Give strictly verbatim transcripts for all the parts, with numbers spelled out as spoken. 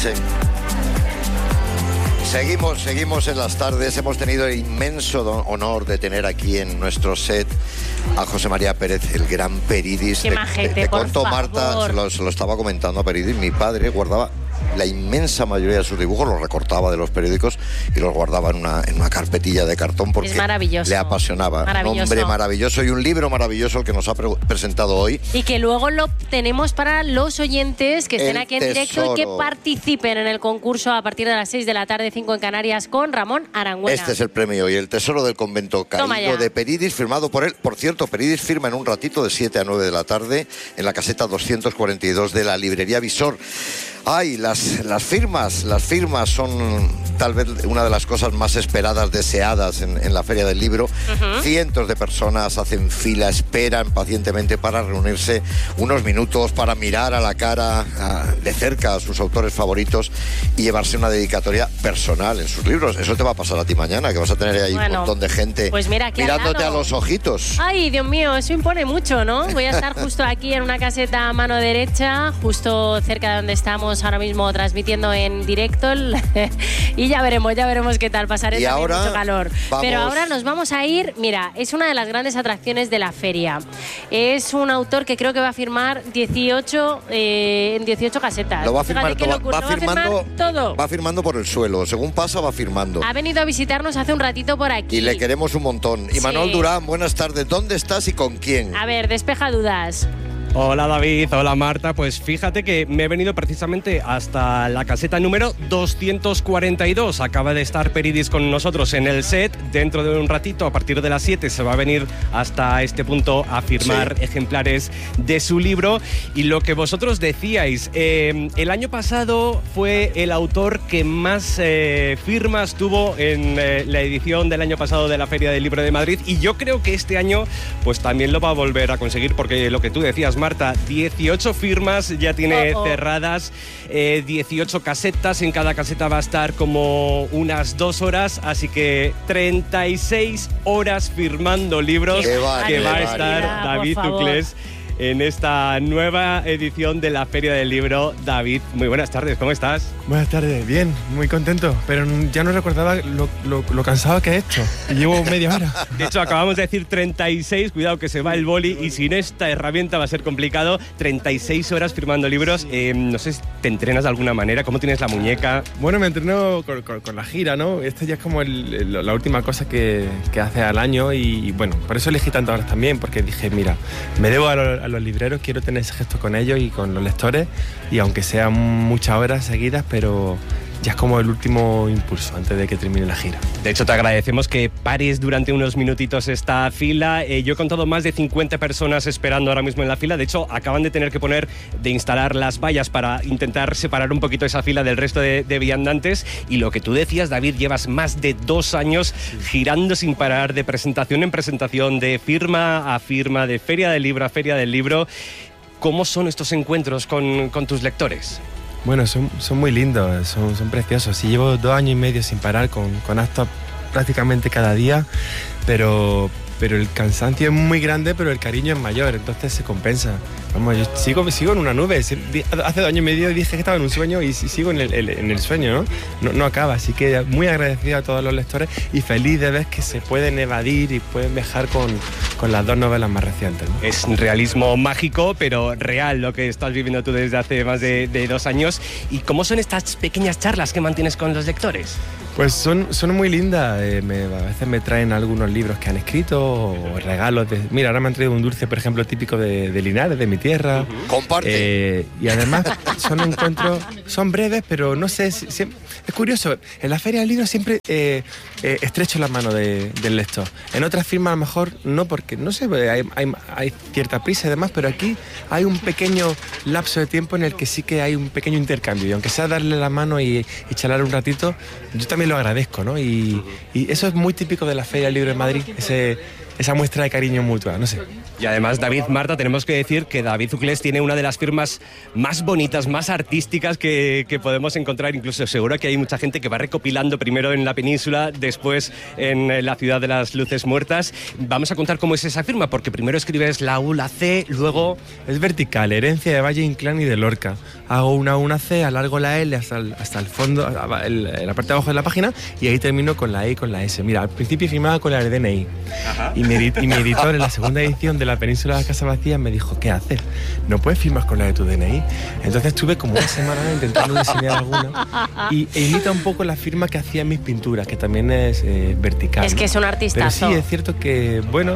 Sí. Seguimos, seguimos en las tardes. Hemos tenido el inmenso don, honor de tener aquí en nuestro set a José María Pérez, el gran Peridis. Qué majete, te, te por conto, favor. Marta, se lo, se lo estaba comentando a Peridis. Mi padre guardaba la inmensa mayoría de sus dibujos, los recortaba de los periódicos y los guardaba en una, en una carpetilla de cartón porque es maravilloso. le apasionaba. Maravilloso. Un hombre maravilloso y un libro maravilloso el que nos ha pre presentado hoy. Y que luego lo tenemos para los oyentes que estén El aquí en directo y que tesoro. participen en el concurso a partir de las seis de la tarde, cinco en Canarias, con Ramón Arangüena. Este es el premio hoy, el tesoro del convento caído de Peridis, firmado por él. Por cierto, Peridis firma en un ratito de siete a nueve de la tarde en la caseta doscientos cuarenta y dos de la librería Visor. Ay, las, las firmas, las firmas son tal vez una de las cosas más esperadas, deseadas en, en la Feria del Libro. Uh-huh. Cientos de personas hacen fila, esperan pacientemente para reunirse unos minutos, para mirar a la cara a, de cerca a sus autores favoritos y llevarse una dedicatoria personal en sus libros. Eso te va a pasar a ti mañana, que vas a tener ahí bueno, un montón de gente pues mira, aquí mirándote a los ojitos. Ay, Dios mío, eso impone mucho, ¿no? Voy a estar justo aquí en una caseta a mano derecha, justo cerca de donde estamos ahora mismo transmitiendo en directo y ya veremos, ya veremos qué tal. Pasaré y también ahora, mucho calor. Vamos. Pero ahora nos vamos a ir, mira, es una de las grandes atracciones de la feria. Es un autor que creo que va a firmar dieciocho eh, en dieciocho casetas. Lo va a firmar, todo, va, va, firmando, va, firmar todo. va firmando por el suelo, según pasa va firmando. Ha venido a visitarnos hace un ratito por aquí. Y le queremos un montón. Y sí. Manuel Durán, buenas tardes. ¿Dónde estás y con quién? A ver, despeja dudas. Hola David, hola Marta, pues fíjate que me he venido precisamente hasta la caseta número doscientos cuarenta y dos. Acaba de estar Peridis con nosotros en el set. Dentro de un ratito, a partir de las siete, se va a venir hasta este punto a firmar sí. ejemplares de su libro. Y lo que vosotros decíais, eh, el año pasado fue el autor que más eh, firmas tuvo en eh, la edición del año pasado de la Feria del Libro de Madrid, y yo creo que este año pues también lo va a volver a conseguir, porque lo que tú decías, Marta, dieciocho firmas ya tiene oh, oh. cerradas, eh, dieciocho casetas, en cada caseta va a estar como unas dos horas, así que treinta y seis horas firmando libros que va, que va a estar David Uclés en esta nueva edición de la Feria del Libro. David, muy buenas tardes, ¿cómo estás? Buenas tardes, bien, muy contento, pero ya no recordaba lo, lo, lo cansado que he hecho. Llevo media hora. De hecho, acabamos de decir treinta y seis, cuidado que se va el boli y sin esta herramienta va a ser complicado. treinta y seis horas firmando libros, eh, no sé si te entrenas de alguna manera, ¿cómo tienes la muñeca? Bueno, me entreno con, con, con la gira, ¿no? Esta ya es como el, el, la última cosa que, que hace al año y, y bueno, por eso elegí tantas horas también, porque dije, mira, me debo a, lo, a los libreros, quiero tener ese gesto con ellos y con los lectores, y aunque sean muchas horas seguidas, pero ya es como el último impulso antes de que termine la gira. De hecho, te agradecemos que pares durante unos minutitos esta fila. Eh, yo he contado más de cincuenta personas esperando ahora mismo en la fila. De hecho, acaban de tener que poner, de instalar las vallas para intentar separar un poquito esa fila del resto de, de viandantes. Y lo que tú decías, David, llevas más de dos años sí. girando sin parar, de presentación en presentación, de firma a firma, de feria del libro a feria del libro. ¿Cómo son estos encuentros con, con tus lectores? Bueno, son, son muy lindos, son, son preciosos. Y llevo dos años y medio sin parar, con, con actos prácticamente cada día, pero, pero el cansancio es muy grande, pero el cariño es mayor, entonces se compensa. Vamos, yo sigo, sigo en una nube. Hace dos años y medio dije que estaba en un sueño y sigo en el, el, en el sueño, ¿no? ¿no? No acaba, así que muy agradecido a todos los lectores y feliz de ver que se pueden evadir y pueden viajar con, con las dos novelas más recientes, ¿no? Es realismo mágico, pero real, lo que estás viviendo tú desde hace más de, de dos años. ¿Y cómo son estas pequeñas charlas que mantienes con los lectores? Pues son, son muy lindas. Eh, me, a veces me traen algunos libros que han escrito o regalos. De, mira, ahora me han traído un dulce, por ejemplo, típico de, de Linares, de mi tierra. Uh-huh. Comparte. Eh, y además son encuentros, son breves, pero no sé, si, si, es curioso. En la Feria del Libro siempre eh, eh, estrecho la mano de, del lector. En otras firmas a lo mejor no, porque no sé, hay, hay, hay cierta prisa y demás, pero aquí hay un pequeño lapso de tiempo en el que sí que hay un pequeño intercambio. Y aunque sea darle la mano y, y charlar un ratito, yo también lo agradezco, ¿no? Y, y eso es muy típico de la Feria del Libro de Madrid, ese, esa muestra de cariño mutua, no sé. Y además, David, Marta, tenemos que decir que David Uclés tiene una de las firmas más bonitas, más artísticas que, que podemos encontrar. Incluso seguro que hay mucha gente que va recopilando primero en la península, después en la ciudad de las luces muertas. Vamos a contar cómo es esa firma, porque primero escribes la U, la C, luego... Es vertical, herencia de Valle Inclán y de Lorca. Hago una U, una C, alargo la L hasta el, hasta el fondo, en la parte de abajo de la página, y ahí termino con la E y con la S. Mira, al principio firmaba con la D N I. Ajá. Y, mi, y mi editor en la segunda edición de la Península de la Casa Vacía me dijo, ¿qué haces? No puedes firmar con la de tu D N I. Entonces estuve como una semana intentando diseñar alguna y imita un poco la firma que hacía en mis pinturas, que también es eh, vertical. Es que es un artistazo. Pero sí, es cierto que, bueno,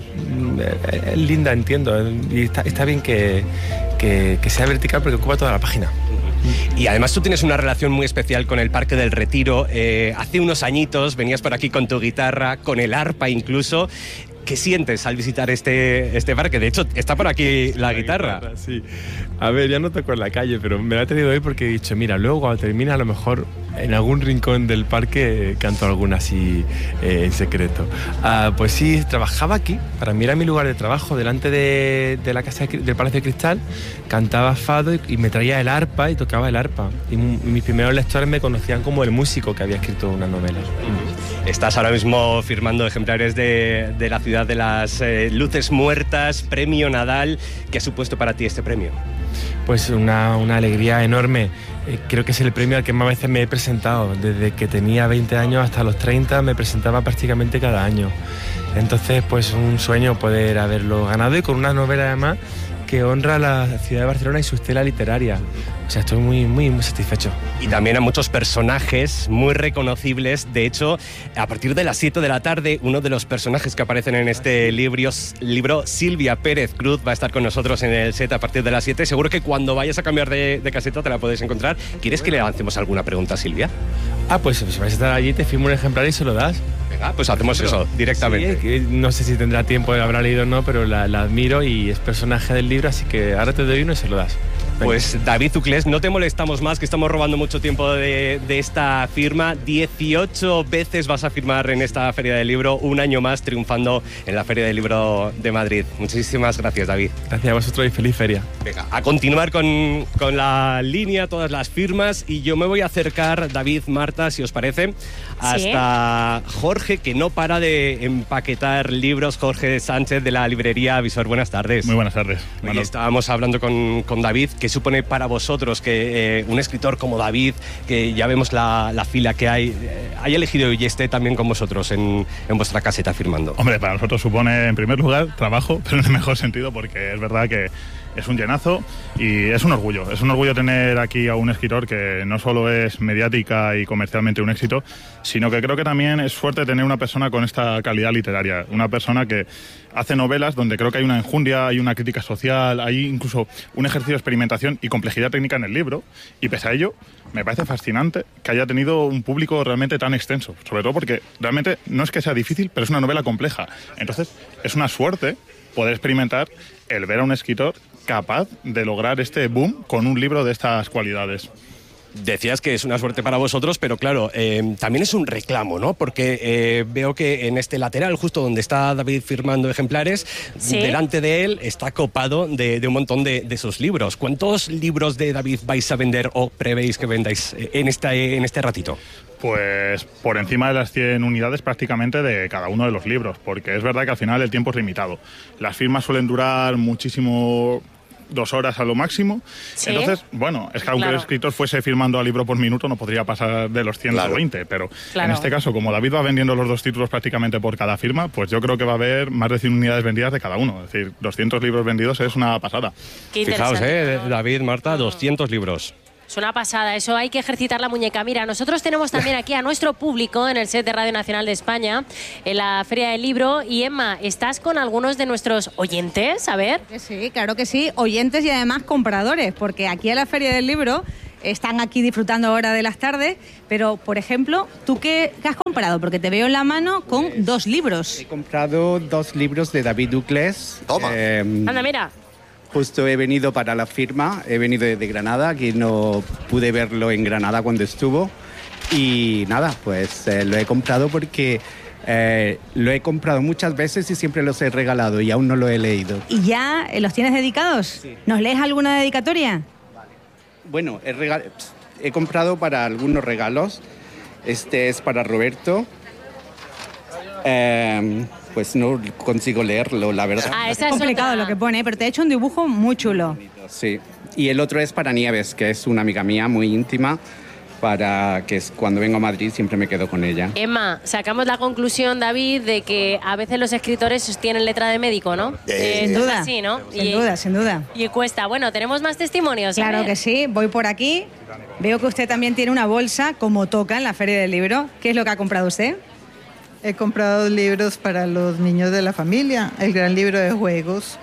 eh, es linda, entiendo, y está, está bien que, que, que sea vertical porque ocupa toda la página. Y además tú tienes una relación muy especial con el Parque del Retiro. Eh, hace unos añitos venías por aquí con tu guitarra, con el arpa incluso. ¿Qué sientes al visitar este, este parque? De hecho, está por aquí la, la guitarra. guitarra. Sí. A ver, ya no toco en la calle, pero me la he tenido hoy porque he dicho, mira, luego cuando termine a lo mejor en algún rincón del parque canto alguna así eh, en secreto. Ah, pues sí, trabajaba aquí. Para mí era mi lugar de trabajo, delante de, de la casa de, del Palacio de Cristal. Cantaba fado y, y me traía el arpa y tocaba el arpa. Y, y mis primeros lectores me conocían como el músico que había escrito una novela. Mm. Estás ahora mismo firmando ejemplares de, de la ciudad de las eh, luces muertas, premio Nadal. ¿Qué ha supuesto para ti este premio? Pues una, una alegría enorme. Eh, creo que es el premio al que más veces me he presentado. Desde que tenía veinte años hasta los treinta me presentaba prácticamente cada año. Entonces, pues un sueño poder haberlo ganado, y con una novela además que honra a la ciudad de Barcelona y su estela literaria. O sea, estoy muy, muy, muy satisfecho. Y también a muchos personajes muy reconocibles. De hecho, a partir de las siete de la tarde, uno de los personajes que aparecen en este libro, libro Silvia Pérez Cruz, va a estar con nosotros en el set a partir de las siete. Seguro que cuando vayas a cambiar de, de caseta te la puedes encontrar. ¿Quieres que le lancemos alguna pregunta a Silvia? Ah, pues si vais a estar allí, te firmo un ejemplar y se lo das. Venga, pues hacemos eso directamente. Sí, no sé si tendrá tiempo, habrá leído o no, pero la, la admiro y es personaje del libro, así que ahora te doy uno y se lo das. Venga. Pues David Uclés, no te molestamos más, que estamos robando mucho tiempo de, de esta firma. dieciocho veces vas a firmar en esta Feria del Libro, un año más triunfando en la Feria del Libro de Madrid. Muchísimas gracias, David. Gracias a vosotros y feliz feria. Venga, a continuar con, con la línea, todas las firmas, y yo me voy a acercar, David, Marta, si os parece, hasta ¿Sí? Jorge, que no para de empaquetar libros. Jorge Sánchez, de la librería Visor. Buenas tardes. Muy buenas tardes. Oye, estábamos hablando con, con David. ¿Qué supone para vosotros que eh, un escritor como David, que ya vemos la, la fila que hay, eh, haya elegido y esté también con vosotros en, en vuestra caseta firmando? Hombre, para nosotros supone, en primer lugar, trabajo, pero en el mejor sentido, porque es verdad que es un llenazo y es un orgullo. Es un orgullo tener aquí a un escritor que no solo es mediática y comercialmente un éxito, sino que creo que también es fuerte tener una persona con esta calidad literaria. Una persona que hace novelas donde creo que hay una enjundia, hay una crítica social, hay incluso un ejercicio de experimentación y complejidad técnica en el libro. Y pese a ello, me parece fascinante que haya tenido un público realmente tan extenso. Sobre todo porque realmente no es que sea difícil, pero es una novela compleja. Entonces, es una suerte poder experimentar el ver a un escritor capaz de lograr este boom con un libro de estas cualidades. Decías que es una suerte para vosotros, pero claro, eh, también es un reclamo, ¿no? Porque eh, veo que en este lateral, justo donde está David firmando ejemplares, ¿sí? Delante de él está copado de, de un montón de, de sus libros. ¿Cuántos libros de David vais a vender o prevéis que vendáis en, esta, en este ratito? Pues por encima de las cien unidades prácticamente de cada uno de los libros, porque es verdad que al final el tiempo es limitado. Las firmas suelen durar muchísimo, dos horas a lo máximo. ¿Sí? Entonces, bueno, es que aunque claro. el escritor fuese firmando a libro por minuto no podría pasar de los ciento veinte, claro. pero claro. en este caso, como David va vendiendo los dos títulos prácticamente por cada firma, pues yo creo que va a haber más de cien unidades vendidas de cada uno. Es decir, doscientos libros vendidos es una pasada. Fijaos, eh, David, Marta, doscientos libros. Es una pasada, eso hay que ejercitar la muñeca. Mira, nosotros tenemos también aquí a nuestro público en el set de Radio Nacional de España, en la Feria del Libro. Y Emma, ¿estás con algunos de nuestros oyentes? A ver. Sí, claro que sí, oyentes y además compradores, porque aquí en la Feria del Libro están aquí disfrutando ahora de las tardes, pero, por ejemplo, ¿tú qué, qué has comprado? Porque te veo en la mano con pues, dos libros. He comprado dos libros de David Uclés. Toma. Eh, Anda, mira. Justo he venido para la firma, he venido de Granada, que no pude verlo en Granada cuando estuvo. Y nada, pues eh, lo he comprado porque Eh, lo he comprado muchas veces y siempre los he regalado y aún no lo he leído. ¿Y ya eh, los tienes dedicados? Sí. ¿Nos lees alguna dedicatoria? Bueno, he, regal- he comprado para algunos regalos. Este es para Roberto. Eh, pues no consigo leerlo, la verdad. Ah, Es esa es complicado otra. lo que pone, pero te he hecho un dibujo muy chulo. Sí. Y el otro es para Nieves, que es una amiga mía muy íntima, para que es, cuando vengo a Madrid siempre me quedo con ella. Emma, sacamos la conclusión, David, de que a veces los escritores tienen letra de médico, ¿no? Eh, Esto Sin es duda, así, ¿no? sin y, duda, sin duda. Y cuesta. Bueno, tenemos más testimonios. Claro ¿sabes? que sí, voy por aquí. Veo que usted también tiene una bolsa, como toca en la Feria del Libro. ¿Qué es lo que ha comprado usted? He comprado libros para los niños de la familia, el gran libro de juegos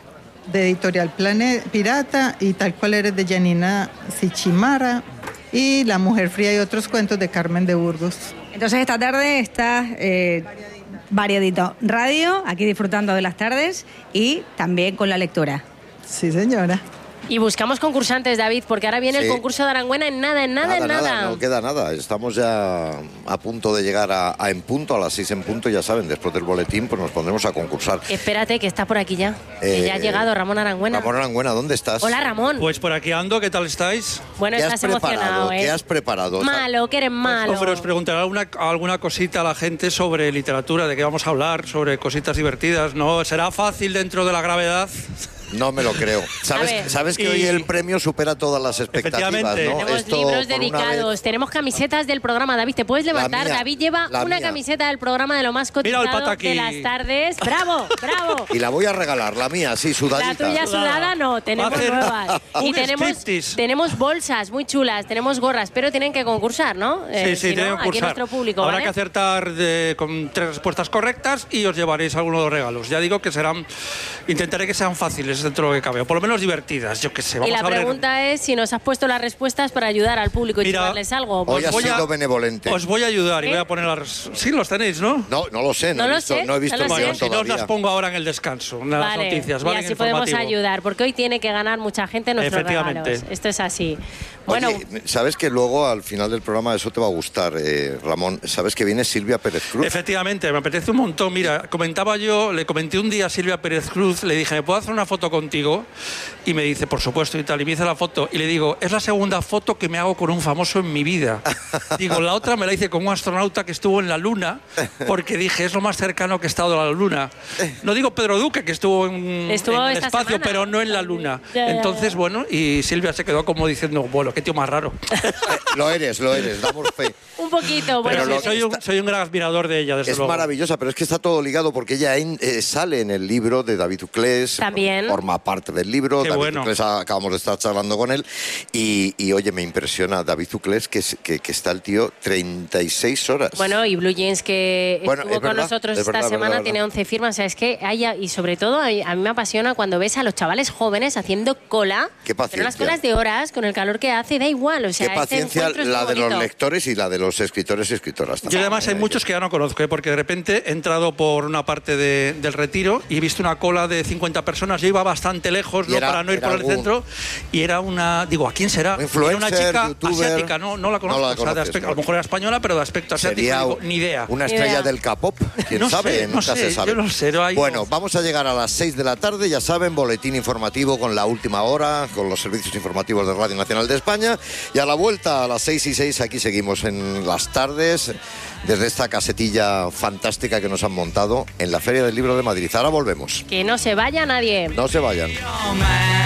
de Editorial Plane Pirata y Tal cual eres de Janina Sichimara y La mujer fría y otros cuentos de Carmen de Burgos. Entonces esta tarde está eh, variadito. Radio, aquí disfrutando de las tardes y también con la lectura. Sí, señora. Y buscamos concursantes, David, porque ahora viene Sí. el concurso de Arangüena en nada, en nada, en nada. no queda nada. Estamos ya a punto de llegar a, a en punto, a las seis en punto, ya saben, después del boletín, pues nos pondremos a concursar. Espérate, que está por aquí ya. que ya ha Eh, llegado Ramón Arangüena. Ramón Arangüena, ¿dónde estás? Hola, Ramón. Pues por aquí ando, ¿qué tal estáis? bueno, ¿Qué has estás emocionado, preparado? ¿eh? ¿Qué has preparado? Malo, que eres malo. Hombre, os preguntaré alguna, alguna cosita a la gente sobre literatura, de qué vamos a hablar, sobre cositas divertidas. ¿No será fácil dentro de la gravedad? No me lo creo. ¿Sabes, ver. sabes que Y- hoy el premio supera todas las expectativas, Efectivamente. ¿no? Tenemos Esto, libros por una dedicados, vez- tenemos camisetas del programa. David, ¿te puedes levantar? mía, David lleva la una mía. camiseta del programa de lo más Mira el cotizado pataki. de las tardes. ¡Bravo, bravo! Y la voy a regalar, la mía, sí, sudadita. La tuya sudada no, tenemos Va a hacer nuevas. Y un tenemos, striptease. tenemos bolsas muy chulas, tenemos gorras, pero tienen que concursar, ¿no? Sí, Eh, sí, si no, tienen que aquí concursar. nuestro público, Habrá ¿vale? que acertar de- con tres respuestas correctas y os llevaréis algunos de los regalos. Ya digo que serán, intentaré que sean fáciles dentro de lo que cabe, o por lo menos divertidas, yo qué sé. Y Vamos la a ver. pregunta es si nos has puesto las respuestas para ayudar al público y Mira, llevarles algo. Hoy Pues has voy a- sido benevolente. Os voy a ayudar y ¿Eh? voy a poner las... Sí, los tenéis, ¿no? No, no lo sé, no, No he lo visto, sé, no he visto no el lo sé. guión Bueno, si no os todavía. las pongo ahora en el descanso, en las Vale, noticias, y ¿vale? así En podemos informativo. ayudar, porque hoy tiene que ganar mucha gente nuestros Efectivamente. regalos. Esto es así. Bueno, Oye, sabes que luego al final del programa eso te va a gustar, eh, Ramón. Sabes que viene Silvia Pérez Cruz. Efectivamente, me apetece un montón. Mira, comentaba yo, le comenté un día a Silvia Pérez Cruz, le dije, ¿me puedo hacer una foto contigo? Y me dice, por supuesto, y tal. Y me hice la foto. Y le digo, es la segunda foto que me hago con un famoso en mi vida. Digo, la otra me la hice con un astronauta que estuvo en la Luna, porque dije, es lo más cercano que he estado a la Luna. No digo Pedro Duque, que estuvo en, Estuvo en el esta espacio, semana. pero no en la Luna. Ya, ya, Entonces, ya. bueno, y Silvia se quedó como diciendo, bueno, qué tío más raro. Eh, lo eres, lo eres, damos fe. un poquito. Bueno, Pero lo- sí, soy, un, soy un gran admirador de ella, desde Es luego. maravillosa, pero es que está todo ligado porque ella en- eh, sale en el libro de David Uclés. También. Forma parte del libro. Qué David bueno. Uclés, a- acabamos de estar charlando con él. Y, y, oye, me impresiona David Uclés que, es- que, que está el tío treinta y seis horas. Bueno, y Blue Jeans, que Bueno, estuvo es con verdad, nosotros es esta verdad, semana, verdad, tiene verdad. once firmas. O sea, es que haya, y sobre todo, a mí, a mí me apasiona cuando ves a los chavales jóvenes haciendo cola. Qué Pero unas paciencia. colas de horas, con el calor que hace, da igual. O sea, Qué este paciencia encuentro es la muy de los bonito. lectores y la de los escritores y escritoras. Yo también. además hay Eh, muchos que ya no conozco, ¿eh? Porque de repente he entrado por una parte de- del retiro y he visto una cola de cincuenta personas. Yo iba bastante lejos, Y ¿no? era- para no ir era por el algún- centro, y era una, digo, ¿a quién será? Un influencer, era una chica youtuber. asiática, no, no la conozco, No la o sea, de conoces, aspecto- no. a lo mejor era española, pero de aspecto asiático, Sería digo, ni idea. una Ni estrella idea. del K-pop, quién No sabe, sé, no nunca sé, se sabe. yo no sé, no hay- Bueno, vamos a llegar a las seis de la tarde, ya saben, boletín informativo con la última hora, con los servicios informativos de Radio Nacional de España, y a la vuelta a las seis y seis aquí seguimos en las tardes, desde esta casetilla fantástica que nos han montado en la Feria del Libro de Madrid. Ahora volvemos. Que no se vaya nadie. No se vayan.